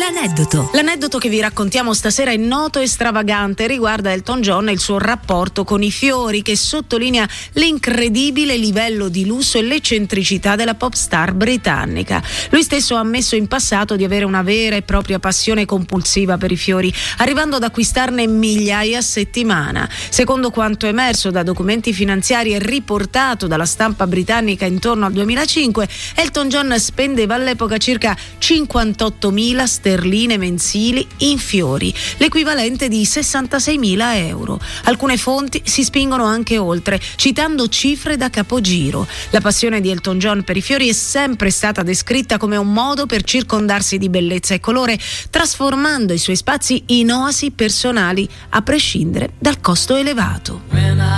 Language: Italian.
L'aneddoto che vi raccontiamo stasera è noto e stravagante, riguarda Elton John e il suo rapporto con i fiori, che sottolinea l'incredibile livello di lusso e l'eccentricità della pop star britannica. Lui stesso ha ammesso in passato di avere una vera e propria passione compulsiva per i fiori, arrivando ad acquistarne migliaia a settimana. Secondo quanto emerso da documenti finanziari e riportato dalla stampa britannica intorno al 2005, Elton John spendeva all'epoca circa 58.000 sterline mensili in fiori, l'equivalente di 66.000 euro. Alcune fonti si spingono anche oltre, citando cifre da capogiro. La passione di Elton John per i fiori è sempre stata descritta come un modo per circondarsi di bellezza e colore, trasformando i suoi spazi in oasi personali, a prescindere dal costo elevato.